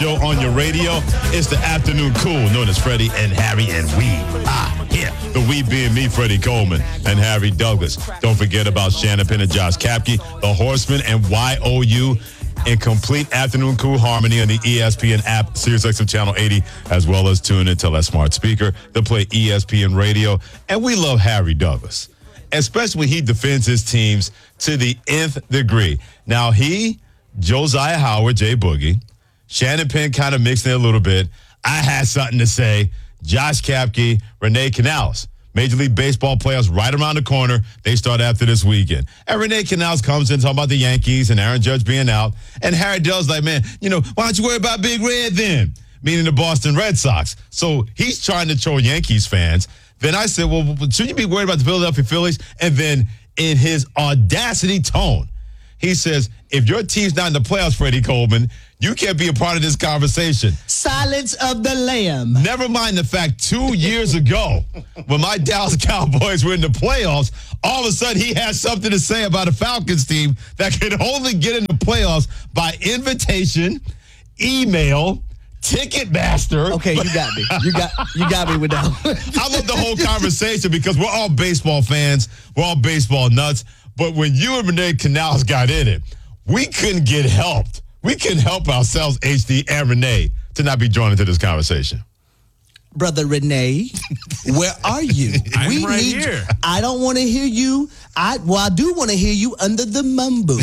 show on your radio. It's the Afternoon Cool, known as Freddie and Harry and we. The we being me, Freddie Coleman, and Harry Douglas. Don't forget about Shannon Penn and Josh Kapke, the Horsemen, and YOU in complete Afternoon Cool harmony on the ESPN app, SiriusXM Channel 80, as well as tune into that smart speaker to play ESPN Radio. And we love Harry Douglas, especially when he defends his teams to the nth degree. Now, Josiah Howard, Jay Boogie, Shannon Penn kind of mixed in a little bit. I had something to say. Josh Kapke, Renee Canales. Major League Baseball playoffs right around the corner. They start after this weekend. And Renee Canales comes in talking about the Yankees and Aaron Judge being out. And Harry Douglas like, man, why don't you worry about Big Red then? Meaning the Boston Red Sox. So he's trying to troll Yankees fans. Then I said, well, shouldn't you be worried about the Philadelphia Phillies? And then in his audacity tone, he says, if your team's not in the playoffs, Freddie Coleman, you can't be a part of this conversation. Silence of the Lamb. Never mind the fact 2 years ago, when my Dallas Cowboys were in the playoffs, all of a sudden he has something to say about a Falcons team that can only get in the playoffs by invitation, email, Ticketmaster. Okay, you got me. You got me with that one. I love the whole conversation because we're all baseball fans. We're all baseball nuts. But when you and Renee Canales got in it, we couldn't get helped. We couldn't help ourselves, HD and Renee, to not be joined into this conversation. Brother Renee, where are you? I'm right here. I don't want to hear you. I do want to hear you under the mumble.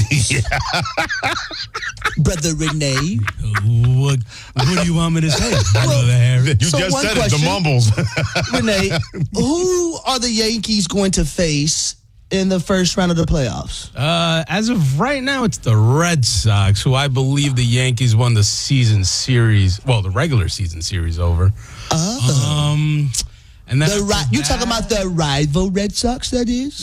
Brother Renee. What do you want me to say, Brother Harry? You just said it, the mumbles. Renee, who are the Yankees going to face in the first round of the playoffs? As of right now, it's the Red Sox, who I believe the Yankees won the regular season series over. And that's you talking about the rival Red Sox, that is?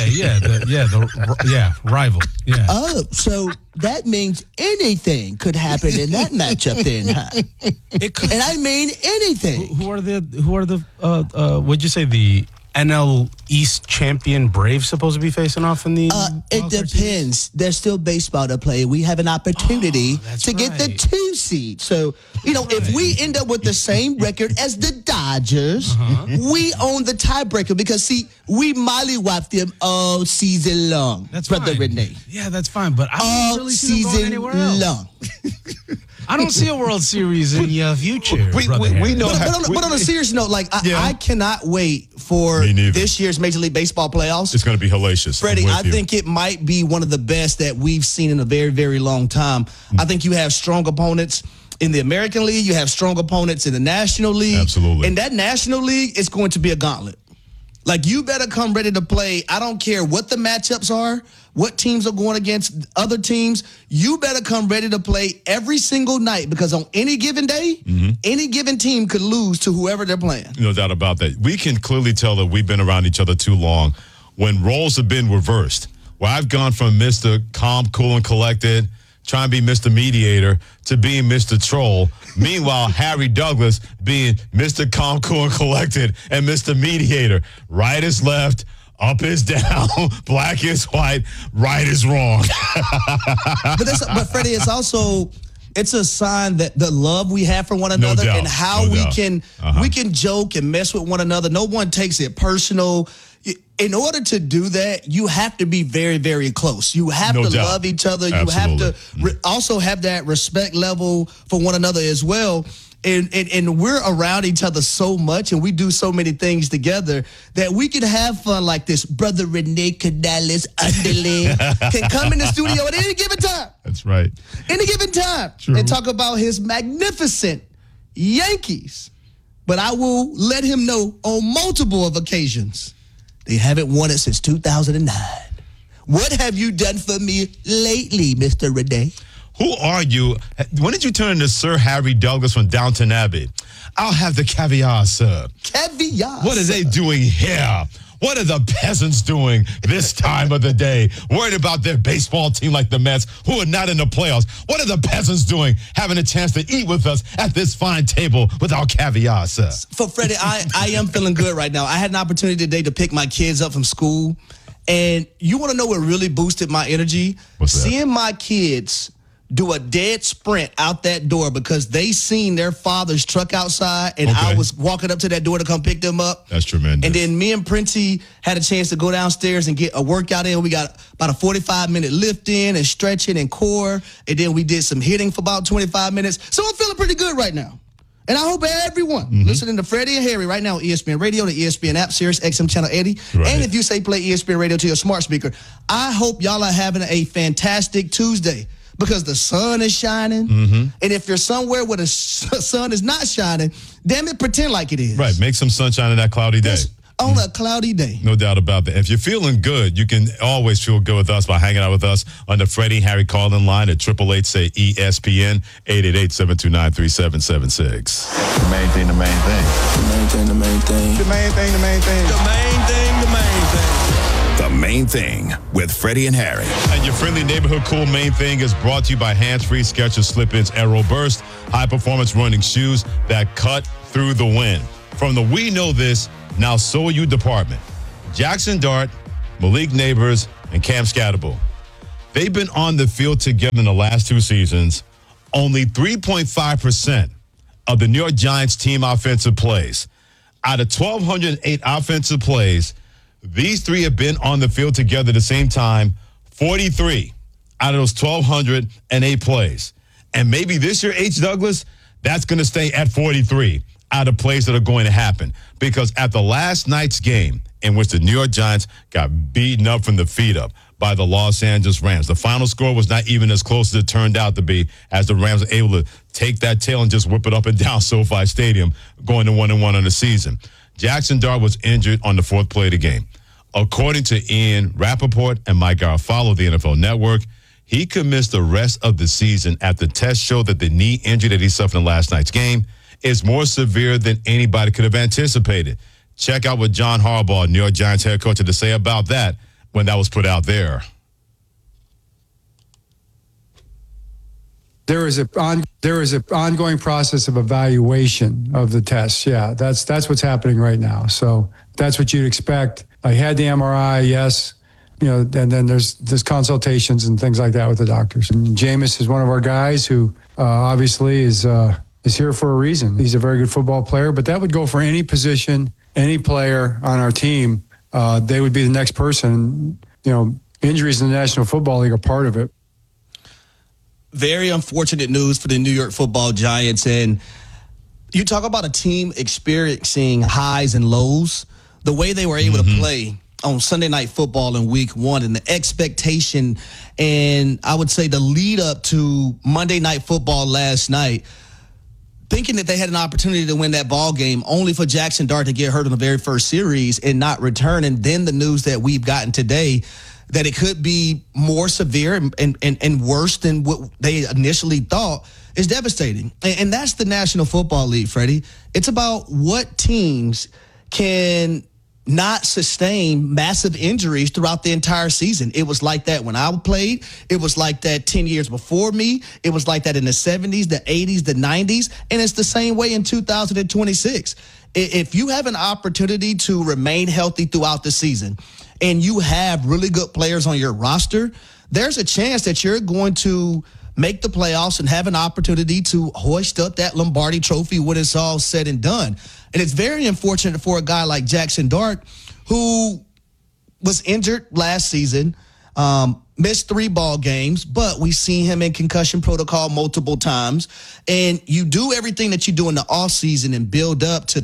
Rival. Yeah. Oh, so that means anything could happen in that matchup then, huh? It could. And I mean anything. Who are the what'd you say, the NL East champion Braves supposed to be facing off in the it depends. There's still baseball to play. We have an opportunity to get the 2 seed. So, if we end up with the same record as the Dodgers, we own the tiebreaker because, see, we mollywop them all season long. That's Brother fine. Renee. Yeah, that's fine. But I don't really see them going season anywhere else. long. I don't see a World Series in your future. We know but on a serious note, I cannot wait for this year's Major League Baseball playoffs. It's going to be hellacious. Freddie, I think it might be one of the best that we've seen in a very, very long time. I think you have strong opponents in the American League. You have strong opponents in the National League. Absolutely. In that National League, it's going to be a gauntlet. You better come ready to play. I don't care what the matchups are, what teams are going against other teams. You better come ready to play every single night because on any given day, any given team could lose to whoever they're playing. No doubt about that. We can clearly tell that we've been around each other too long when roles have been reversed. Where I've gone from Mr. Calm, Cool, and Collected, trying to be Mr. Mediator, to being Mr. Troll. Meanwhile, Harry Douglas being Mr. Calm, Cool, and Collected and Mr. Mediator. Right is left, up is down, black is white, right is wrong. But Freddie, it's a sign that the love we have for one another and how we can joke and mess with one another. No one takes it personal. In order to do that, you have to be very, very close. You have to love each other. Absolutely. You have to also have that respect level for one another as well. And we're around each other so much and we do so many things together that we can have fun like this. Brother Renee Canales Underland can come in the studio at any given time. That's right. Any given time. True. And talk about his magnificent Yankees. But I will let him know on multiple of occasions they haven't won it since 2009. What have you done for me lately, Mr. Renee? Who are you? When did you turn into Sir Harry Douglas from Downton Abbey? I'll have the caviar, sir. Caviar. What are they doing here? What are the peasants doing this time of the day? Worried about their baseball team like the Mets, who are not in the playoffs. What are the peasants doing having a chance to eat with us at this fine table with our caviar, sir? For Freddie, I am feeling good right now. I had an opportunity today to pick my kids up from school. And you want to know what really boosted my energy? What's that? Seeing my kids do a dead sprint out that door because they seen their father's truck outside, and I was walking up to that door to come pick them up. That's tremendous. And then me and Princey had a chance to go downstairs and get a workout in. We got about a 45-minute lift in and stretching and core, and then we did some hitting for about 25 minutes. So I'm feeling pretty good right now. And I hope everyone listening to Freddie and Harry right now on ESPN Radio, the ESPN app, Sirius XM Channel 80. Right. And if you say play ESPN Radio to your smart speaker, I hope y'all are having a fantastic Tuesday because the sun is shining. And if you're somewhere where the sun is not shining, damn it, pretend like it is. Right. Make some sunshine in that cloudy day. On a cloudy day. No doubt about that. If you're feeling good, you can always feel good with us by hanging out with us on the Freddie Harry call-in line at 888-SAY-ESPN, 888-729-3776. The main thing, the main thing. The main thing, the main thing. The main thing, the main thing. The main thing, the main thing. The Main Thing with Freddie and Harry. And your friendly neighborhood cool Main Thing is brought to you by Hands-Free Skechers Slip-Ins Aero Burst, high-performance running shoes that cut through the wind. From the We Know This, Now So Are You department, Jackson Dart, Malik Neighbors, and Cam Scatterbull. They've been on the field together in the last 2 seasons. Only 3.5% of the New York Giants team offensive plays. Out of 1,208 offensive plays, these 3 have been on the field together at the same time, 43 out of those 1,208 plays. And maybe this year, H. Douglas, that's going to stay at 43 out of plays that are going to happen. Because at the last night's game, in which the New York Giants got beaten up from the feet up by the Los Angeles Rams, the final score was not even as close as it turned out to be, as the Rams were able to take that tail and just whip it up and down SoFi Stadium, going to 1-1 on the season. Jackson Dart was injured on the 4th play of the game. According to Ian Rappaport and Mike Garafolo of the NFL Network, he could miss the rest of the season after tests showed that the knee injury that he suffered in last night's game is more severe than anybody could have anticipated. Check out what John Harbaugh, New York Giants head coach, had to say about that when that was put out there. There is an ongoing process of evaluation of the tests. Yeah, that's what's happening right now. So that's what you'd expect. I had the MRI, yes, and then there's consultations and things like that with the doctors. And Jameis is one of our guys who obviously is here for a reason. He's a very good football player, but that would go for any position, any player on our team. They would be the next person. Injuries in the National Football League are part of it. Very unfortunate news for the New York Football Giants. And you talk about a team experiencing highs and lows. The way they were able to play on Sunday Night Football in Week 1 and the expectation and I would say the lead up to Monday Night Football last night, thinking that they had an opportunity to win that ball game, only for Jackson Dart to get hurt in the very first series and not return. And then the news that we've gotten today that it could be more severe and worse than what they initially thought is devastating. And that's the National Football League, Freddie. It's about what teams can not sustain massive injuries throughout the entire season. It was like that when I played. It was like that 10 years before me. It was like that in the 70s, the 80s, the 90s. And it's the same way in 2026. If you have an opportunity to remain healthy throughout the season and you have really good players on your roster, there's a chance that you're going to make the playoffs and have an opportunity to hoist up that Lombardi trophy when it's all said and done. And it's very unfortunate for a guy like Jackson Dart, who was injured last season, missed 3 ball games, but we've seen him in concussion protocol multiple times. And you do everything that you do in the offseason and build up to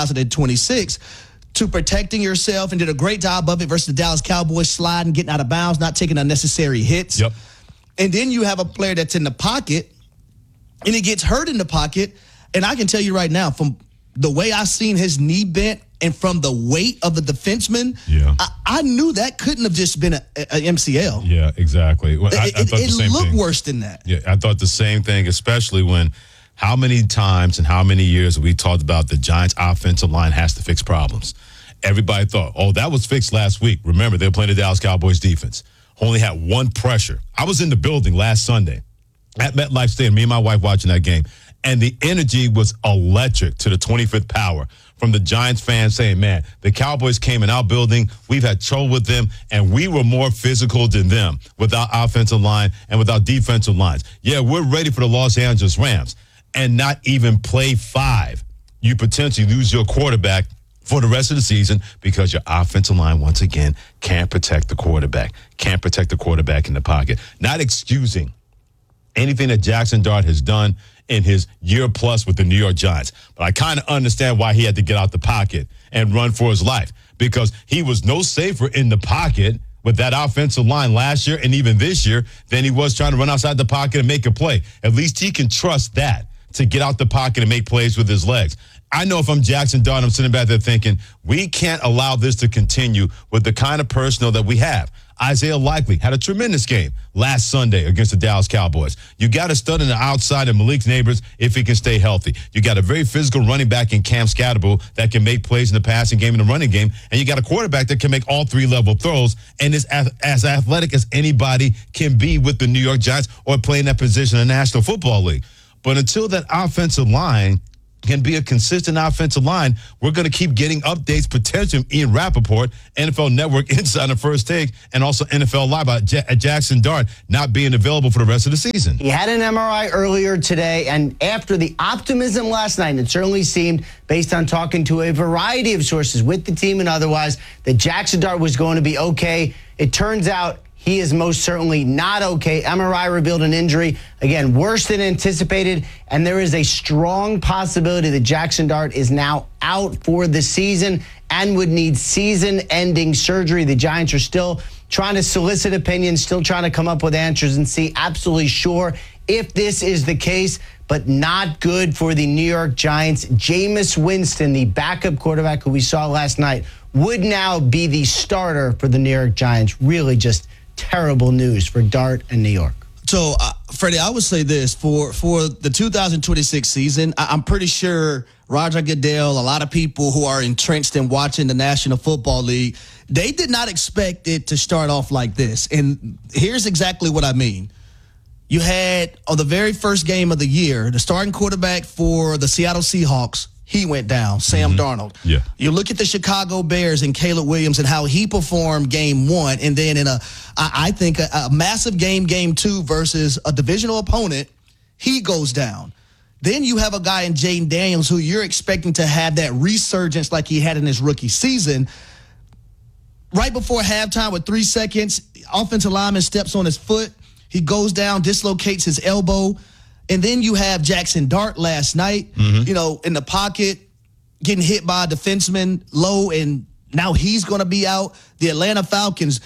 2026 to protecting yourself, and did a great job of it versus the Dallas Cowboys, sliding, getting out of bounds, not taking unnecessary hits. Yep. And then you have a player that's in the pocket, and he gets hurt in the pocket. And I can tell you right now, from the way I seen his knee bent and from the weight of the defenseman, I knew that couldn't have just been a MCL. Yeah, exactly. Well, I thought the same looked thing. Worse than that. Yeah, I thought the same thing, especially when how many times and how many years we talked about the Giants' offensive line has to fix problems. Everybody thought, oh, that was fixed last week. Remember, they were playing the Dallas Cowboys defense. Only had 1 pressure. I was in the building last Sunday at MetLife Stadium, me and my wife watching that game, And the energy was electric to the 25th power from the Giants fans saying, man, the Cowboys came in our building. We've had trouble with them, and we were more physical than them with our offensive line and with our defensive lines. Yeah, we're ready for the Los Angeles Rams. And not even play 5. You potentially lose your quarterback for the rest of the season because your offensive line, once again, can't protect the quarterback. Can't protect the quarterback in the pocket. Not excusing anything that Jackson Dart has done in his year plus with the New York Giants. But I kind of understand why he had to get out the pocket and run for his life, because he was no safer in the pocket with that offensive line last year and even this year than he was trying to run outside the pocket and make a play. At least he can trust that, to get out the pocket and make plays with his legs. I know if I'm Jackson Dart, I'm sitting back there thinking, we can't allow this to continue with the kind of personnel that we have. Isaiah Likely had a tremendous game last Sunday against the Dallas Cowboys. You got a stud on the outside in Malik Neighbors if he can stay healthy. You got a very physical running back in Cam Scatterbo that can make plays in the passing game and the running game. And you got a quarterback that can make all 3-level throws and is as athletic as anybody can be with the New York Giants or playing that position in the National Football League. But until that offensive line can be a consistent offensive line, we're going to keep getting updates, potentially Ian Rappaport, NFL Network Insider First Take, and also NFL Live about Jackson Dart not being available for the rest of the season. He had an MRI earlier today, and after the optimism last night, it certainly seemed, based on talking to a variety of sources with the team and otherwise, that Jackson Dart was going to be okay. It turns out he is most certainly not okay. MRI revealed an injury, again, worse than anticipated, and there is a strong possibility that Jackson Dart is now out for the season and would need season-ending surgery. The Giants are still trying to solicit opinions, still trying to come up with answers and see absolutely sure if this is the case, but not good for the New York Giants. Jameis Winston, the backup quarterback who we saw last night, would now be the starter for the New York Giants. Really just terrible news for Dart and New York. So, Freddie, I would say this. For the 2026 season, I'm pretty sure Roger Goodell, a lot of people who are entrenched in watching the National Football League, they did not expect it to start off like this. And here's exactly what I mean. You had, on the very first game of the year, the starting quarterback for the Seattle Seahawks, he went down, Sam Darnold. Yeah. You look at the Chicago Bears and Caleb Williams and how he performed game 1, and then in I think a massive game 2 versus a divisional opponent, he goes down. Then you have a guy in Jaden Daniels who you're expecting to have that resurgence like he had in his rookie season. Right before halftime with 3 seconds, offensive lineman steps on his foot. He goes down, dislocates his elbow. And then you have Jackson Dart last night, in the pocket, getting hit by a defenseman low, and now he's going to be out. The Atlanta Falcons,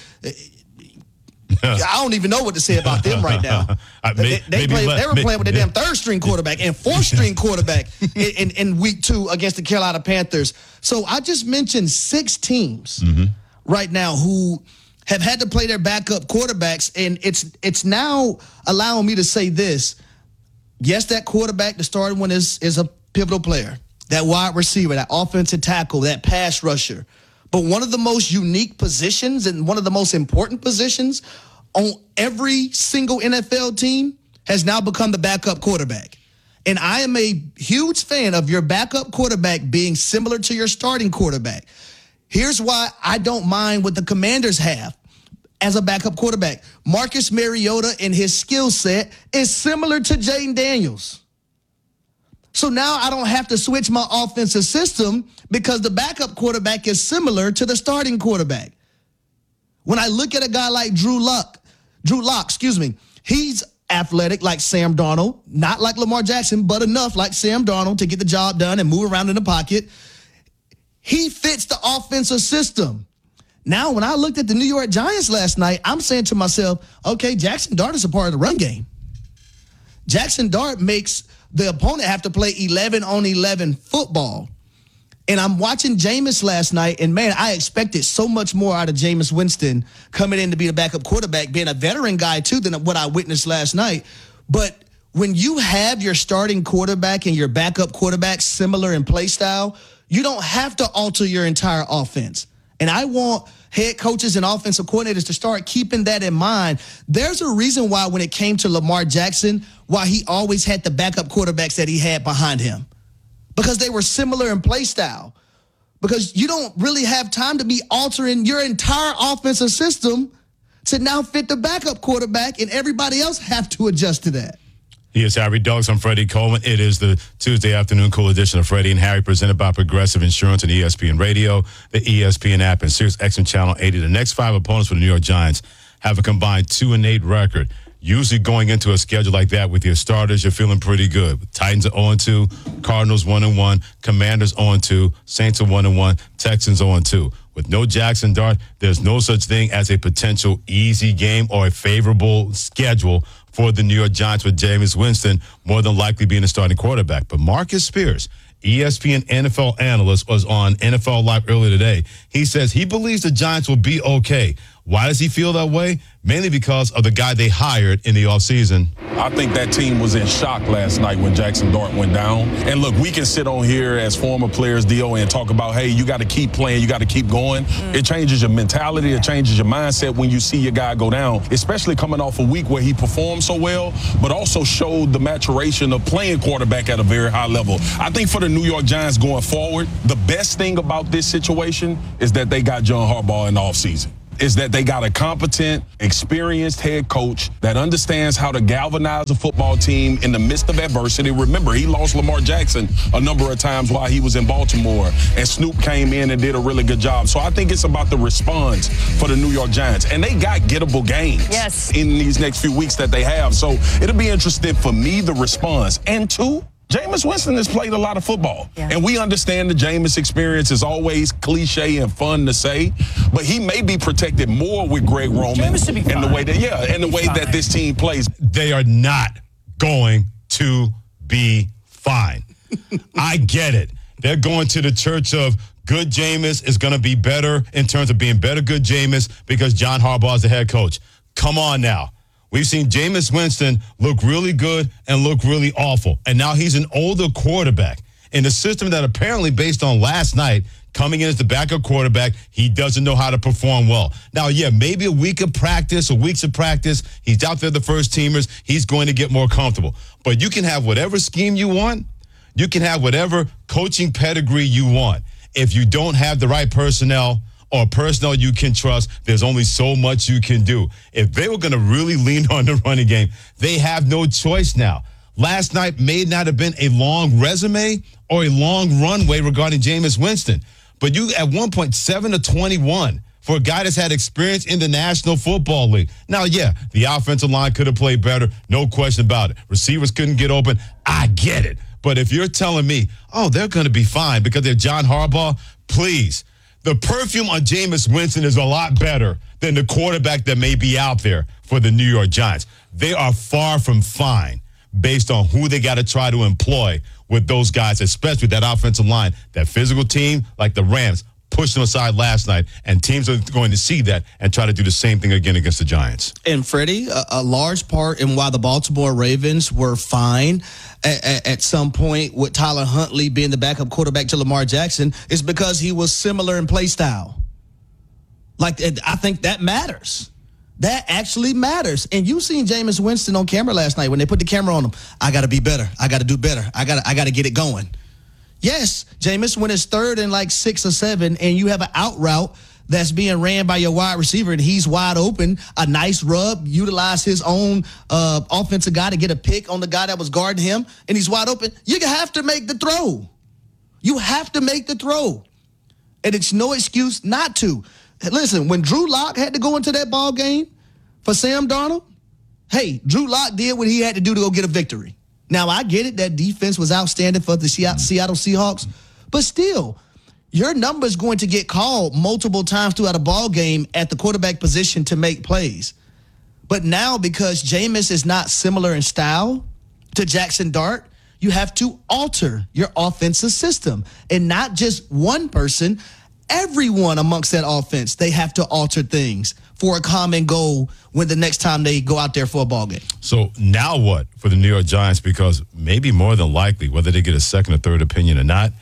I don't even know what to say about them right now. They were playing with their damn third-string quarterback and fourth-string quarterback in week 2 against the Carolina Panthers. So I just mentioned 6 teams right now who have had to play their backup quarterbacks, and it's now allowing me to say this. Yes, that quarterback, the starting one, is a pivotal player. That wide receiver, that offensive tackle, that pass rusher. But one of the most unique positions and one of the most important positions on every single NFL team has now become the backup quarterback. And I am a huge fan of your backup quarterback being similar to your starting quarterback. Here's why I don't mind what the Commanders have as a backup quarterback. Marcus Mariota and his skill set is similar to Jaden Daniels. So now I don't have to switch my offensive system because the backup quarterback is similar to the starting quarterback. When I look at a guy like Drew Lock, he's athletic like Sam Darnold, not like Lamar Jackson, but enough like Sam Darnold to get the job done and move around in the pocket. He fits the offensive system. Now, when I looked at the New York Giants last night, I'm saying to myself, okay, Jackson Dart is a part of the run game. Jackson Dart makes the opponent have to play 11-on-11 football. And I'm watching Jameis last night, and, man, I expected so much more out of Jameis Winston coming in to be the backup quarterback, being a veteran guy, too, than what I witnessed last night. But when you have your starting quarterback and your backup quarterback similar in play style, you don't have to alter your entire offense. And I want head coaches and offensive coordinators to start keeping that in mind. There's a reason why when it came to Lamar Jackson, why he always had the backup quarterbacks that he had behind him. Because they were similar in play style. Because you don't really have time to be altering your entire offensive system to now fit the backup quarterback, and everybody else have to adjust to that. He is Harry Douglas. I'm Freddie Coleman. It is the Tuesday afternoon cool edition of Freddie and Harry, presented by Progressive Insurance and ESPN Radio, the ESPN app, and Sirius XM Channel 80. The next 5 opponents for the New York Giants have a combined 2-8 record. Usually going into a schedule like that with your starters, you're feeling pretty good. Titans are 0-2, Cardinals 1-1, Commanders 0-2, Saints are 1-1, Texans 0-2. With no Jackson Dart, there's no such thing as a potential easy game or a favorable schedule for the New York Giants, with Jameis Winston more than likely being a starting quarterback. But Marcus Spears, ESPN NFL analyst, was on NFL Live earlier today. He says he believes the Giants will be okay. Why does he feel that way? Mainly because of the guy they hired in the offseason. I think that team was in shock last night when Jackson Dart went down. And look, we can sit on here as former players, D.O., and talk about, hey, you got to keep playing, you got to keep going. It changes your mentality, it changes your mindset when you see your guy go down, especially coming off a week where he performed so well, but also showed the maturation of playing quarterback at a very high level. I think for the New York Giants going forward, the best thing about this situation is that they got John Harbaugh in the offseason. Is that they got a competent, experienced head coach that understands how to galvanize a football team in the midst of adversity. Remember, he lost Lamar Jackson a number of times while he was in Baltimore, and Snoop came in and did a really good job. So I think it's about the response for the New York Giants. And they got gettable games in these next few weeks that they have. So it'll be interesting for me, the response. And two, Jameis Winston has played a lot of football. And we understand the Jameis experience is always cliche and fun to say, but he may be protected more with Greg Roman and the way that this team plays. They are not going to be fine. I get it. They're going to the church of good Jameis is going to be better in terms of being better good Jameis because John Harbaugh is the head coach. Come on now. We've seen Jameis Winston look really good and look really awful. And now he's an older quarterback in a system that apparently, based on last night, coming in as the backup quarterback, he doesn't know how to perform well. Now, yeah, maybe a week of practice or weeks of practice, he's out there the first teamers, he's going to get more comfortable. But you can have whatever scheme you want. You can have whatever coaching pedigree you want. If you don't have the right personnel or personnel you can trust, there's only so much you can do. If they were going to really lean on the running game, they have no choice now. Last night may not have been a long resume or a long runway regarding Jameis Winston, but you at one point 7-21 for a guy that's had experience in the National Football League. Now, yeah, the offensive line could have played better, no question about it. Receivers couldn't get open. I get it. But if you're telling me, oh, they're going to be fine because they're John Harbaugh, please. The perfume on Jameis Winston is a lot better than the quarterback that may be out there for the New York Giants. They are far from fine based on who they got to try to employ with those guys, especially that offensive line. That physical team, like the Rams, pushed them aside last night, and teams are going to see that and try to do the same thing again against the Giants. And Freddie, a large part in why the Baltimore Ravens were fine at some point with Tyler Huntley being the backup quarterback to Lamar Jackson is because he was similar in play style. Like, I think that matters. That actually matters. And you seen Jameis Winston on camera last night when they put the camera on him. I got to be better. I got to do better. I got to get it going. Yes, Jameis, when it's third and like 6 or 7 and you have an out route that's being ran by your wide receiver and he's wide open, a nice rub, utilize his own offensive guy to get a pick on the guy that was guarding him, and he's wide open, you have to make the throw. You have to make the throw. And it's no excuse not to. Listen, when Drew Lock had to go into that ball game for Sam Darnold, hey, Drew Lock did what he had to do to go get a victory. Now, I get it, that defense was outstanding for the Seattle Seahawks, but still, your number is going to get called multiple times throughout a ball game at the quarterback position to make plays. But now, because Jameis is not similar in style to Jackson Dart, you have to alter your offensive system. And not just one person, everyone amongst that offense, they have to alter things for a common goal when the next time they go out there for a ball game. So now what for the New York Giants? Because maybe more than likely, whether they get a second or third opinion or not,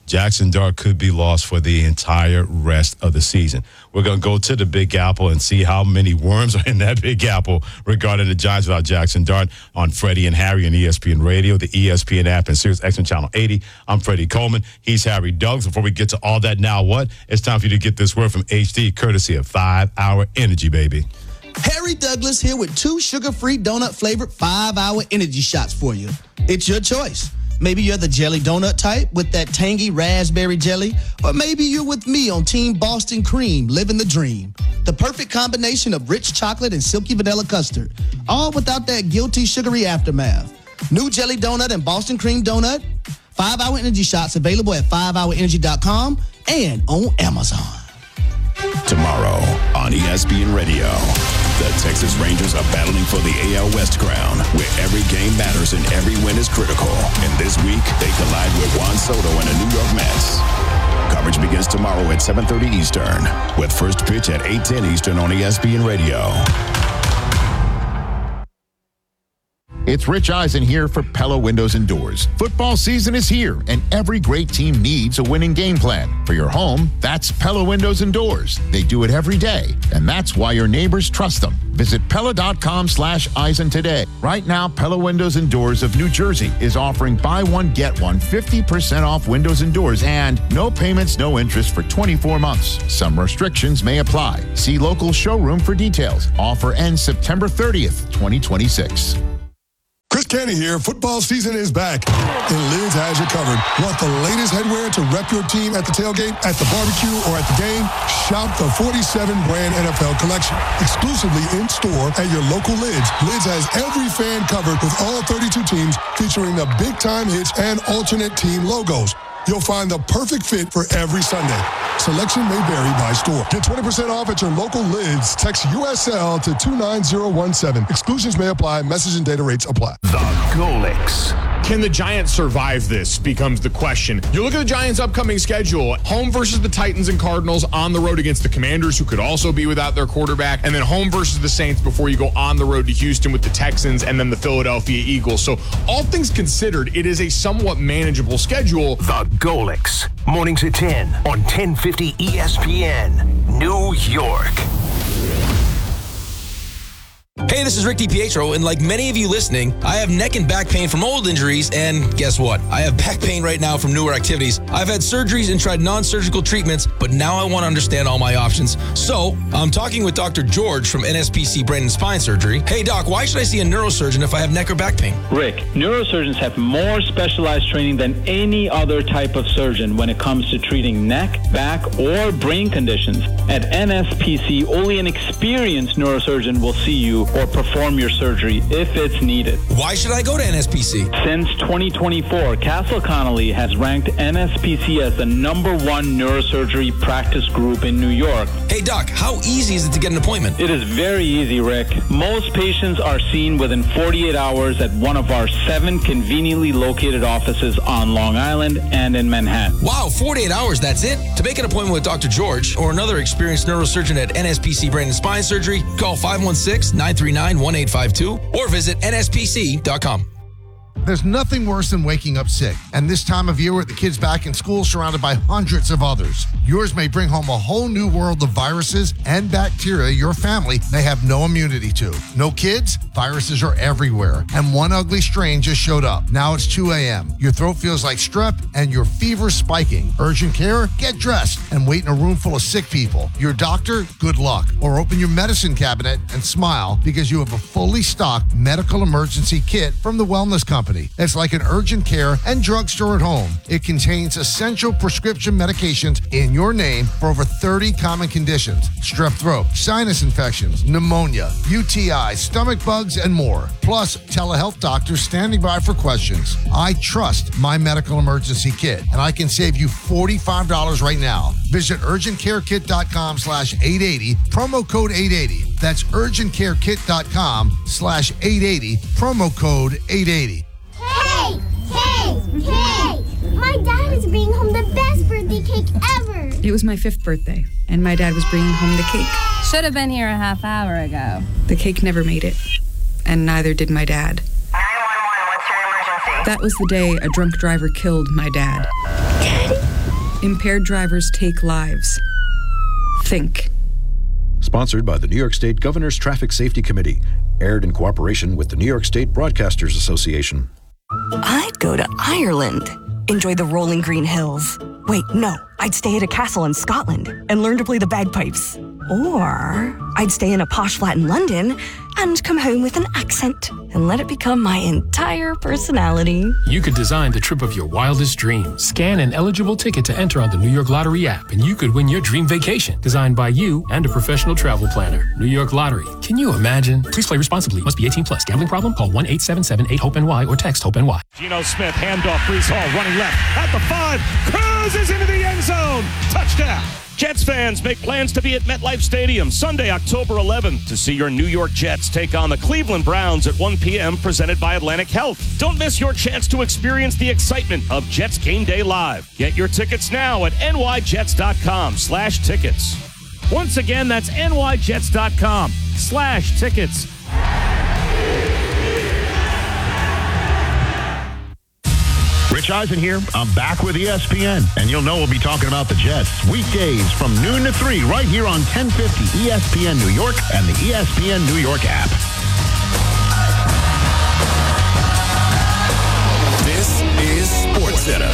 Jackson Dart could be lost for the entire rest of the season. We're going to go to the Big Apple and see how many worms are in that Big Apple regarding the Giants without Jackson Dart on Freddie and Harry on ESPN Radio, the ESPN app, and Sirius XM Channel 80. I'm Freddie Coleman. He's Harry Douglas. Before we get to all that, now what? It's time for you to get this word from HD, courtesy of 5-Hour Energy, baby. Harry Douglas here with 2 sugar-free donut-flavored 5-Hour Energy shots for you. It's your choice. Maybe you're the jelly donut type with that tangy raspberry jelly, or maybe you're with me on Team Boston Cream, living the dream. The perfect combination of rich chocolate and silky vanilla custard, all without that guilty sugary aftermath. New jelly donut and Boston Cream donut, 5-Hour Energy shots available at 5hourenergy.com and on Amazon. Tomorrow on ESPN Radio, the Texas Rangers are battling for the AL West crown, where every game matters and every win is critical. And this week, they collide with Juan Soto and the New York Mets. Coverage begins tomorrow at 7:30 Eastern, with first pitch at 8:10 Eastern on ESPN Radio. It's Rich Eisen here for Pella Windows and Doors. Football season is here, and every great team needs a winning game plan. For your home, that's Pella Windows and Doors. They do it every day, and that's why your neighbors trust them. Visit Pella.com/Eisen today. Right now, Pella Windows and Doors of New Jersey is offering buy one, get one, 50% off windows and doors, and no payments, no interest for 24 months. Some restrictions may apply. See local showroom for details. Offer ends September 30th, 2026. Chris Canty here. Football season is back, and Lids has you covered. Want the latest headwear to rep your team at the tailgate, at the barbecue, or at the game? Shop the 47 brand NFL collection, exclusively in store at your local Lids. Lids has every fan covered with all 32 teams, featuring the big-time hits and alternate team logos. You'll find the perfect fit for every Sunday. Selection may vary by store. Get 20% off at your local Lids. Text USL to 29017. Exclusions may apply. Message and data rates apply. The Golix. Can the Giants survive this becomes the question. You look at the Giants' upcoming schedule, home versus the Titans and Cardinals, on the road against the Commanders, who could also be without their quarterback, and then home versus the Saints before you go on the road to Houston with the Texans and then the Philadelphia Eagles. So all things considered, it is a somewhat manageable schedule. The Golix. Mornings at 10 on 1050 ESPN, New York. Hey, this is Rick DiPietro, and like many of you listening, I have neck and back pain from old injuries, and guess what? I have back pain right now from newer activities. I've had surgeries and tried non-surgical treatments, but now I want to understand all my options. So, I'm talking with Dr. George from NSPC Brain and Spine Surgery. Hey, Doc, why should I see a neurosurgeon if I have neck or back pain? Rick, neurosurgeons have more specialized training than any other type of surgeon when it comes to treating neck, back, or brain conditions. At NSPC, only an experienced neurosurgeon will see you or perform your surgery if it's needed. Why should I go to NSPC? Since 2024, Castle Connolly has ranked NSPC as the #1 neurosurgery practice group in New York. Hey, Doc, how easy is it to get an appointment? It is very easy, Rick. Most patients are seen within 48 hours at one of our 7 conveniently located offices on Long Island and in Manhattan. Wow, 48 hours, that's it? To make an appointment with Dr. George or another experienced neurosurgeon at NSPC Brain and Spine Surgery, call 516-939-1852 or visit nspc.com. There's nothing worse than waking up sick. And this time of year with the kids back in school surrounded by hundreds of others, yours may bring home a whole new world of viruses and bacteria your family may have no immunity to. No kids? Viruses are everywhere. And one ugly strain just showed up. Now it's 2 a.m. Your throat feels like strep and your fever's spiking. Urgent care? Get dressed and wait in a room full of sick people. Your doctor? Good luck. Or open your medicine cabinet and smile because you have a fully stocked medical emergency kit from the Wellness Company. It's like an urgent care and drugstore at home. It contains essential prescription medications in your name for over 30 common conditions: strep throat, sinus infections, pneumonia, UTI, stomach bugs, and more. Plus, telehealth doctors standing by for questions. I trust my medical emergency kit, and I can save you $45 right now. Visit urgentcarekit.com/880, promo code 880. That's urgentcarekit.com/880, promo code 880. Hey! My dad is bringing home the best birthday cake ever! It was my 5th birthday, and my dad was bringing home the cake. Should have been here a half hour ago. The cake never made it, and neither did my dad. 911, what's your emergency? That was the day a drunk driver killed my dad. Daddy? Impaired drivers take lives. Think. Sponsored by the New York State Governor's Traffic Safety Committee. Aired in cooperation with the New York State Broadcasters Association. I'd go to Ireland. Enjoy the rolling green hills. Wait, no. I'd stay at a castle in Scotland and learn to play the bagpipes. Or I'd stay in a posh flat in London and come home with an accent and let it become my entire personality. You could design the trip of your wildest dreams. Scan an eligible ticket to enter on the New York Lottery app, and you could win your dream vacation, designed by you and a professional travel planner. New York Lottery. Can you imagine? Please play responsibly. Must be 18 plus. Gambling problem? Call 1-877-8-HOPE-NY or text HOPE-NY. Geno Smith, handoff, Breece Hall running left at the 5, cruises into the end zone. Touchdown. Jets fans, make plans to be at MetLife Stadium Sunday, October 11th to see your New York Jets take on the Cleveland Browns at 1 p.m. presented by Atlantic Health. Don't miss your chance to experience the excitement of Jets Game Day Live. Get your tickets now at nyjets.com/tickets. Once again, that's nyjets.com/tickets. Rich Eisen here. I'm back with ESPN, and you'll know we'll be talking about the Jets weekdays from noon to 3 right here on 1050 ESPN New York and the ESPN New York app. This is SportsCenter.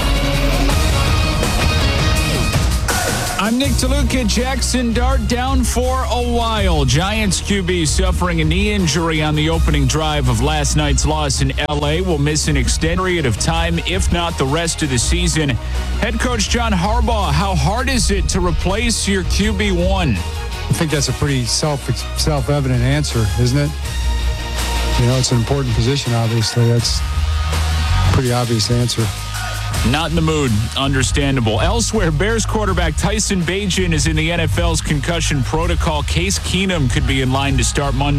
I'm Nick DeLuca. Jackson Dart down for a while. Giants QB suffering a knee injury on the opening drive of last night's loss in L.A. will miss an extended period of time, if not the rest of the season. Head coach John Harbaugh, how hard is it to replace your QB1? I think that's a pretty self-evident answer, isn't it? You know, it's an important position, obviously. That's a pretty obvious answer. Not in the mood. Understandable. Elsewhere, Bears quarterback Tyson Bagent is in the NFL's concussion protocol. Case Keenum could be in line to start Monday.